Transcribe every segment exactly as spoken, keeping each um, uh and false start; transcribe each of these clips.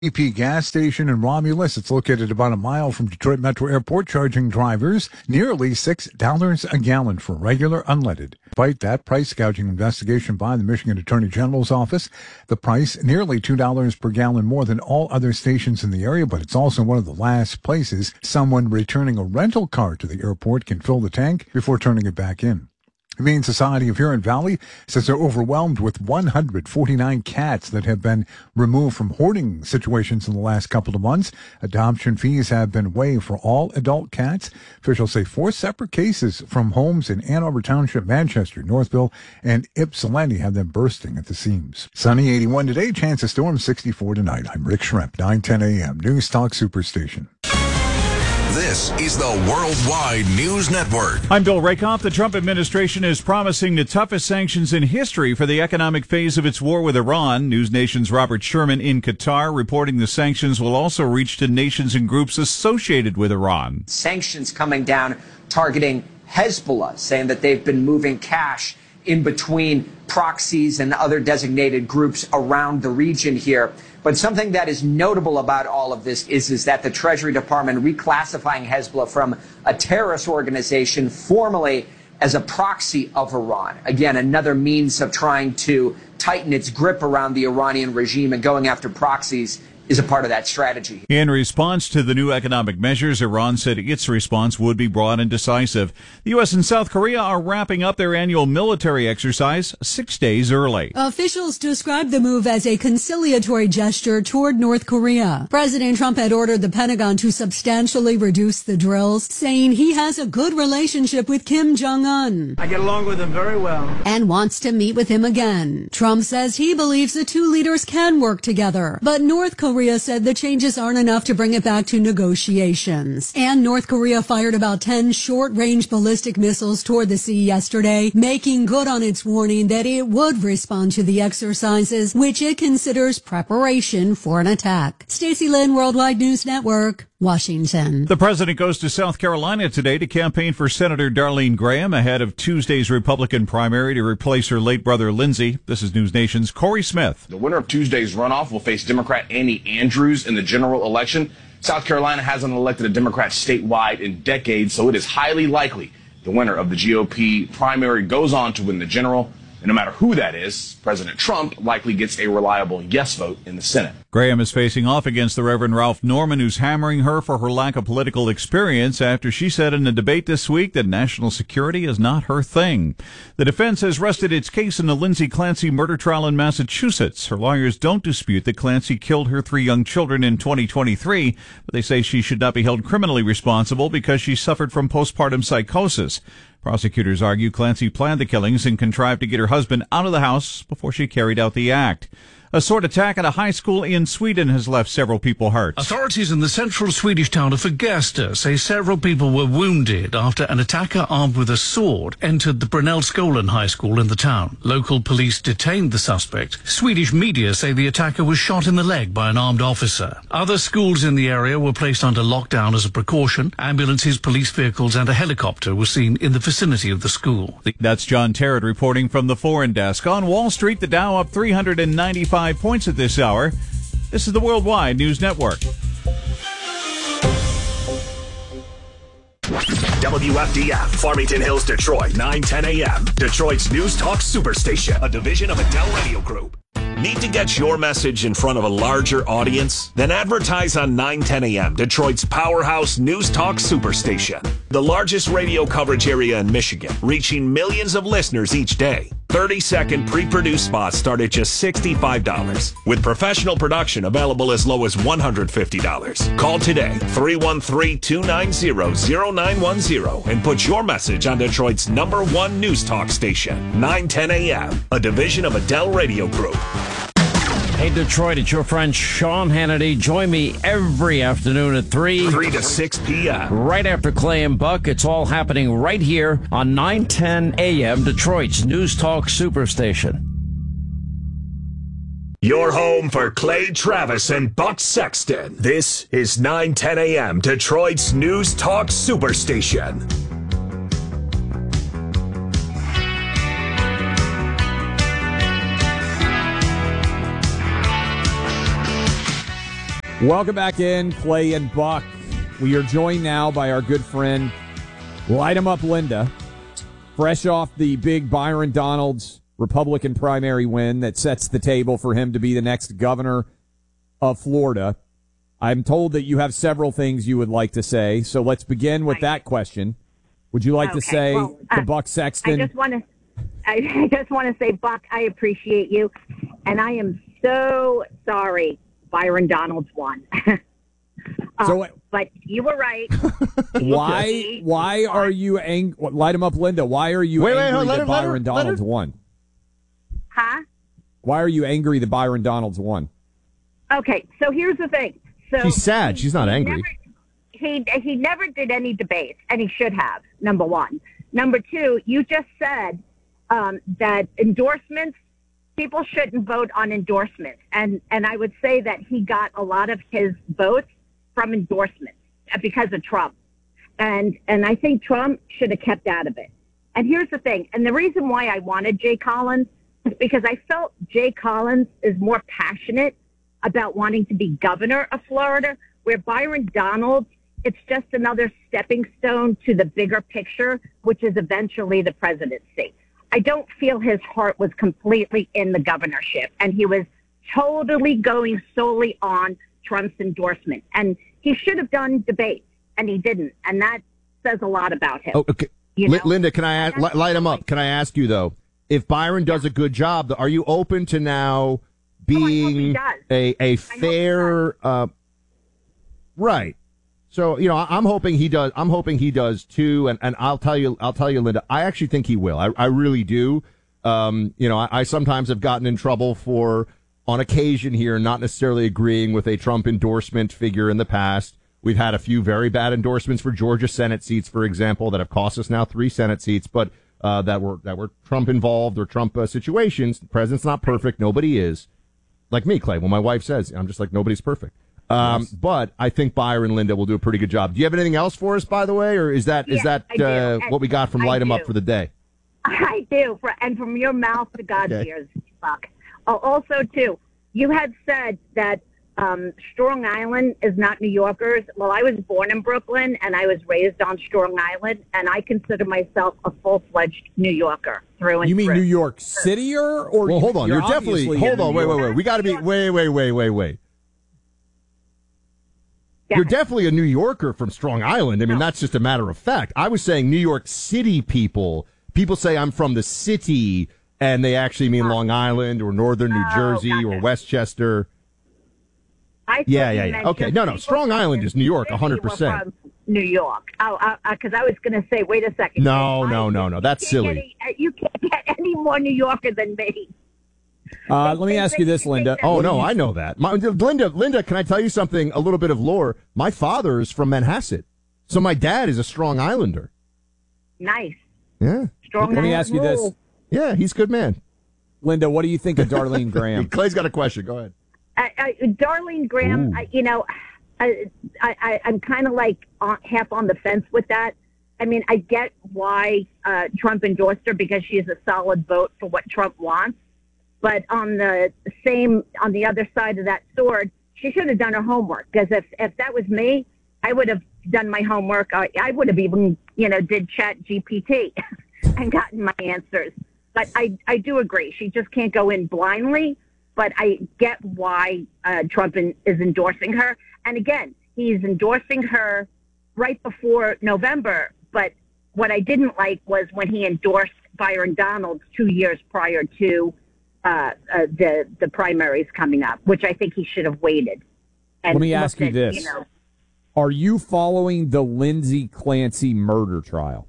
B P gas station in Romulus. It's located about a mile from Detroit Metro Airport, charging drivers nearly six dollars a gallon for regular unleaded. Despite that price gouging investigation by the Michigan Attorney General's office, the price nearly two dollars per gallon more than all other stations in the area, but it's also one of the last places someone returning a rental car to the airport can fill the tank before turning it back in. The Humane Society of Huron Valley says they're overwhelmed with one hundred forty-nine cats that have been removed from hoarding situations in the last couple of months. Adoption fees have been waived for all adult cats. Officials say four separate cases from homes in Ann Arbor Township, Manchester, Northville, and Ypsilanti have them bursting at the seams. Sunny eighty-one today, chance of storms sixty-four tonight. I'm Rick Schremp, nine ten a.m. News Talk Superstation. This is the Worldwide News Network. I'm Bill Rakoff. The Trump administration is promising the toughest sanctions in history for the economic phase of its war with Iran. News Nation's Robert Sherman in Qatar reporting the sanctions will also reach to nations and groups associated with Iran. Sanctions coming down targeting Hezbollah, saying that they've been moving cash in between proxies and other designated groups around the region here. But something that is notable about all of this is, is that the Treasury Department reclassifying Hezbollah from a terrorist organization formally as a proxy of Iran. Again, another means of trying to tighten its grip around the Iranian regime, and going after proxies is a part of that strategy. In response to the new economic measures, Iran said its response would be broad and decisive. The U S and South Korea are wrapping up their annual military exercise six days early. Officials described the move as a conciliatory gesture toward North Korea. President Trump had ordered the Pentagon to substantially reduce the drills, saying he has a good relationship with Kim Jong-un. I get along with him very well. And wants to meet with him again. Trump says he believes the two leaders can work together, but North Korea Korea said the changes aren't enough to bring it back to negotiations. And North Korea fired about ten short-range ballistic missiles toward the sea yesterday, making good on its warning that it would respond to the exercises, which it considers preparation for an attack. Stacey Lynn, Worldwide News Network, Washington. The president goes to South Carolina today to campaign for Senator Darlene Graham ahead of Tuesday's Republican primary to replace her late brother Lindsey. This is News Nation's Corey Smith. The winner of Tuesday's runoff will face Democrat Annie Andrews in the general election. South Carolina hasn't elected a Democrat statewide in decades, so it is highly likely the winner of the G O P primary goes on to win the general. And no matter who that is, President Trump likely gets a reliable yes vote in the Senate. Graham is facing off against the Reverend Ralph Norman, who's hammering her for her lack of political experience after she said in a debate this week that national security is not her thing. The defense has rested its case in the Lindsay Clancy murder trial in Massachusetts. Her lawyers don't dispute that Clancy killed her three young children in twenty twenty-three, but they say she should not be held criminally responsible because she suffered from postpartum psychosis. Prosecutors argue Clancy planned the killings and contrived to get her husband out of the house before she carried out the act. A sword attack at a high school in Sweden has left several people hurt. Authorities in the central Swedish town of Fagersta say several people were wounded after an attacker armed with a sword entered the Brunellskolan High School in the town. Local police detained the suspect. Swedish media say the attacker was shot in the leg by an armed officer. Other schools in the area were placed under lockdown as a precaution. Ambulances, police vehicles and a helicopter were seen in the vicinity of the school. That's John Terrett reporting from the Foreign Desk. On Wall Street, the Dow up three hundred ninety-five points at this hour. This is the Worldwide News Network. W F D F, Farmington Hills, Detroit, nine ten a.m. Detroit's News Talk Superstation, a division of Adele Radio Group. Need to get your message in front of a larger audience? Then advertise on nine ten a.m., Detroit's powerhouse News Talk Superstation. The largest radio coverage area in Michigan, reaching millions of listeners each day. thirty-second pre-produced spots start at just sixty-five dollars, with professional production available as low as one hundred fifty dollars. Call today, three one three, two nine zero, zero nine one zero, and put your message on Detroit's number one News Talk station, nine ten a.m., a division of Adele Radio Group. Hey, Detroit, it's your friend Sean Hannity. Join me every afternoon at three. three to six p.m. Right after Clay and Buck. It's all happening right here on nine ten a.m., Detroit's News Talk Superstation. Your home for Clay Travis and Buck Sexton. This is nine ten a.m., Detroit's News Talk Superstation. Welcome back in, Clay and Buck. We are joined now by our good friend, Light 'em Up Linda, fresh off the big Byron Donalds Republican primary win that sets the table for him to be the next governor of Florida. I'm told that you have several things you would like to say, so let's begin with that question. Would you like okay, to say well, to uh, Buck Sexton? I just want to, I just want to say, Buck, I appreciate you, and I am so sorry Byron Donalds won. uh, so, but you were right. why? Why are you angry? Light him up, Linda. Why are you wait, angry wait, that her, Byron her, Donalds won? Huh? Why are you angry that Byron Donalds won? Okay, so here's the thing. So She's sad. He, She's not he angry. Never, he he never did any debates, and he should have. Number one. Number two. You just said um, that endorsements. People shouldn't vote on endorsements, and and I would say that he got a lot of his votes from endorsements because of Trump, and and I think Trump should have kept out of it. And here's the thing, and the reason why I wanted Jay Collins is because I felt Jay Collins is more passionate about wanting to be governor of Florida, where Byron Donalds, it's just another stepping stone to the bigger picture, which is eventually the presidency. I don't feel his heart was completely in the governorship, and he was totally going solely on Trump's endorsement. And he should have done debates, and he didn't. And that says a lot about him. Oh, okay. You know? Linda, can I ask, li- light him up? Can I ask you, though, if Byron does a good job, are you open to now being oh, a, a fair, uh, right? So, you know, I'm hoping he does. I'm hoping he does too. And, and I'll tell you, I'll tell you, Linda, I actually think he will. I, I really do. Um, you know, I, I sometimes have gotten in trouble for, on occasion here, not necessarily agreeing with a Trump endorsement figure in the past. We've had a few very bad endorsements for Georgia Senate seats, for example, that have cost us now three Senate seats, but uh, that were that were Trump involved or Trump uh, situations. The president's not perfect. Nobody is. Like me, Clay. When my wife says, I'm just like, nobody's perfect. Um, yes. But I think Byron Linda will do a pretty good job. Do you have anything else for us, by the way, or is that yeah, is that uh, what we got from I Light do. 'em Up for the day? I do, and from your mouth to God's okay. ears, Buck. Oh, also, too, you had said that um, Strong Island is not New Yorkers. Well, I was born in Brooklyn, and I was raised on Strong Island, and I consider myself a full-fledged New Yorker through and You mean through. New York City-er? Or well, you, hold on. You're, you're definitely, hold on, wait, wait, wait. We got to be, wait, wait, wait, wait, wait. Yeah. You're definitely a New Yorker from Strong Island. I mean, no. That's just a matter of fact. I was saying New York City people. People say I'm from the city, and they actually mean Long Island or Northern New Jersey oh, or Westchester. I yeah, yeah, yeah. Okay, no, no. Strong Island is New York, one hundred percent. New York. Oh, because uh, I was going to say, wait a second. No, no, no, no. That's silly. Any, you can't get any more New Yorker than me. Uh, let me ask you this, Linda. Oh, no, I know that. My, Linda, Linda, can I tell you something, a little bit of lore? My father is from Manhasset, so my dad is a Strong Islander. Nice. Yeah. Strong Let me ask you this. Yeah, he's a good man. Linda, what do you think of Darlene Graham? Clay's got a question. Go ahead. I, I, Darlene Graham, I, you know, I, I, I'm kind of like on, half on the fence with that. I mean, I get why uh, Trump endorsed her because she is a solid vote for what Trump wants. But on the same, on the other side of that sword, she should have done her homework. Because if, if that was me, I would have done my homework. I, I would have even, you know, did Chat G P T and gotten my answers. But I, I do agree. She just can't go in blindly. But I get why uh, Trump in, is endorsing her. And again, he's endorsing her right before November. But what I didn't like was when he endorsed Byron Donalds two years prior to Uh, uh, the the primaries coming up, which I think he should have waited. And Let me ask you at, this. You know, Are you following the Lindsay Clancy murder trial?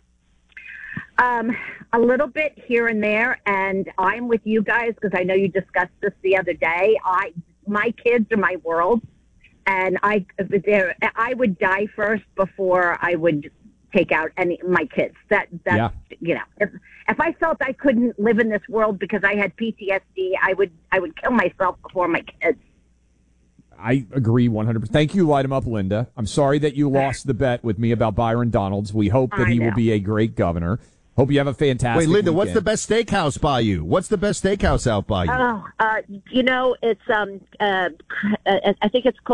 Um, a little bit here and there, and I'm with you guys because I know you discussed this the other day. I, my kids are my world, and I, I would die first before I would take out any my kids. That that yeah. you know, if if I felt I couldn't live in this world because I had P T S D, I would I would kill myself before my kids. I agree one hundred percent. Thank you, Light 'em Up, Linda. I'm sorry that you lost the bet with me about Byron Donalds. We hope that I he know. will be a great governor. Hope you have a fantastic Wait, Linda, weekend. what's the best steakhouse by you? What's the best steakhouse out by you? Oh, uh, you know, it's um, uh, I think it's called.